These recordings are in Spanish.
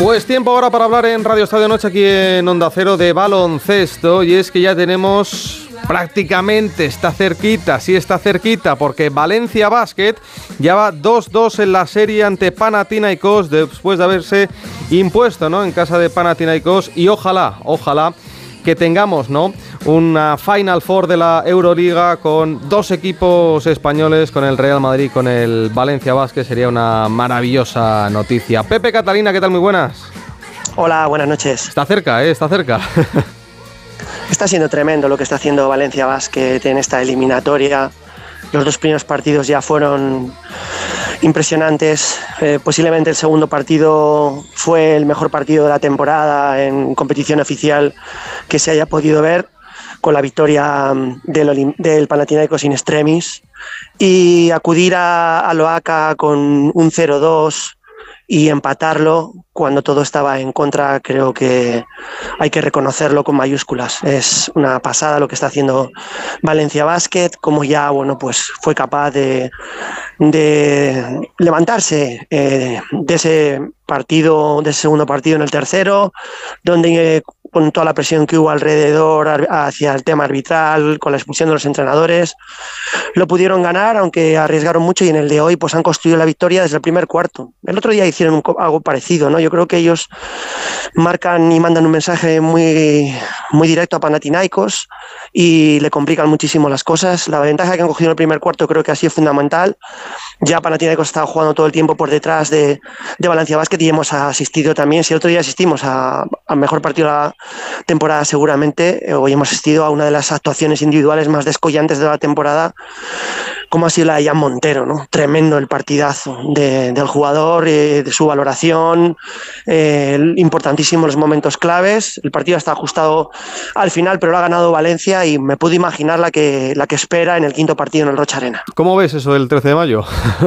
Pues tiempo ahora para hablar en Radio Estadio Noche aquí en Onda Cero de baloncesto, y es que ya tenemos prácticamente, está cerquita, porque Valencia Basket ya va 2-2 en la serie ante Panathinaikos después de haberse impuesto, ¿no?, en casa de Panathinaikos, y ojalá que tengamos, ¿no?, una Final Four de la Euroliga con dos equipos españoles, con el Real Madrid y con el Valencia Basket. Sería una maravillosa noticia. Pepe, Catalina, ¿qué tal? Muy buenas. Hola, buenas noches. Está cerca, está cerca. Está siendo tremendo lo que está haciendo Valencia Basket en esta eliminatoria. Los dos primeros partidos ya fueron impresionantes. Posiblemente el segundo partido fue el mejor partido de la temporada en competición oficial que se haya podido ver, con la victoria del Panathinaikos in extremis, y acudir a Loaka con un 0-2 y empatarlo cuando todo estaba en contra. Creo que hay que reconocerlo con mayúsculas. Es una pasada lo que está haciendo Valencia Basket, como ya, bueno, pues fue capaz de levantarse de ese partido, de ese segundo partido en el tercero, donde con toda la presión que hubo alrededor hacia el tema arbitral, con la expulsión de los entrenadores, lo pudieron ganar, aunque arriesgaron mucho, y en el de hoy pues han construido la victoria desde el primer cuarto. El otro día hicieron algo parecido, ¿no? Yo creo que ellos marcan y mandan un mensaje muy, muy directo a Panathinaikos y le complican muchísimo las cosas. La ventaja que han cogido en el primer cuarto creo que ha sido fundamental. Ya Panathinaikos estaba jugando todo el tiempo por detrás de Valencia Basket, y hemos asistido también, si el otro día asistimos al mejor partido de la temporada seguramente, hoy hemos asistido a una de las actuaciones individuales más descollantes de la temporada, como ha sido la de Jan Montero, ¿no? Tremendo el partidazo del jugador, de su valoración, importantísimo los momentos claves. El partido está ajustado al final, pero lo ha ganado Valencia, y me puedo imaginar la que espera en el quinto partido en el Rocha Arena. ¿Cómo ves eso del 13 de mayo?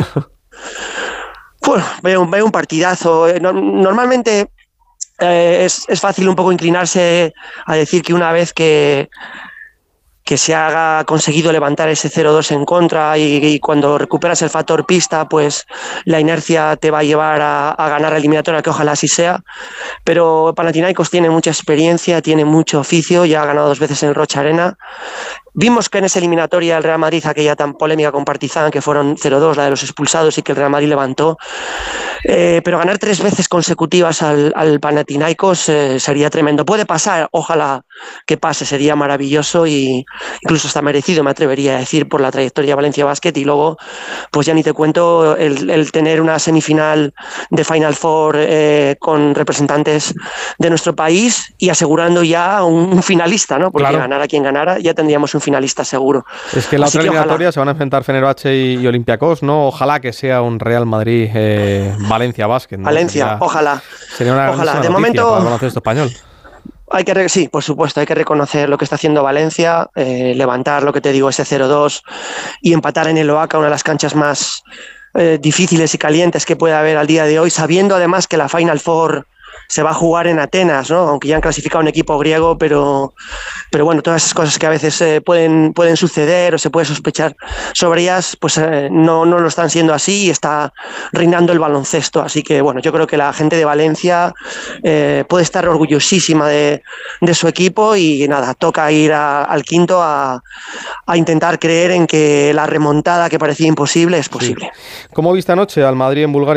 Pues veo un partidazo. Normalmente es fácil un poco inclinarse a decir que una vez que se haga conseguido levantar ese 0-2 en contra, y cuando recuperas el factor pista, pues la inercia te va a llevar a ganar la eliminatoria, que ojalá así sea. Pero Panathinaikos tiene mucha experiencia, tiene mucho oficio, ya ha ganado 2 veces en el Rocha Arena. Vimos que en esa eliminatoria el Real Madrid, aquella tan polémica con Partizan, que fueron 0-2, la de los expulsados, y que el Real Madrid levantó. Pero ganar 3 veces consecutivas al Panathinaikos sería tremendo. Puede pasar, ojalá que pase, sería maravilloso, y incluso está merecido, me atrevería a decir, por la trayectoria de Valencia Basket. Y luego, pues ya ni te cuento el tener una semifinal de Final Four con representantes de nuestro país, y asegurando ya un finalista, ¿no? Porque claro, ganara quien ganara, ya tendríamos un finalista seguro. Es que la otra eliminatoria se van a enfrentar Fenerbahce y Olympiacos, ¿no? Ojalá que sea un Real Madrid Valencia Basket, ¿no? Ojalá. Sería una ojalá. De momento, para el baloncesto español. Sí, por supuesto, hay que reconocer lo que está haciendo Valencia, levantar, lo que te digo, ese 0-2 y empatar en el Oaca, una de las canchas más difíciles y calientes que puede haber al día de hoy, sabiendo además que la Final Four se va a jugar en Atenas, ¿no? Aunque ya han clasificado un equipo griego, pero bueno, todas esas cosas que a veces pueden suceder o se puede sospechar sobre ellas, pues no lo están siendo así, y está reinando el baloncesto. Así que bueno, yo creo que la gente de Valencia puede estar orgullosísima de su equipo, y nada, toca ir al quinto a intentar creer en que la remontada que parecía imposible es posible. Sí. ¿Cómo viste anoche al Madrid en Bulgaria?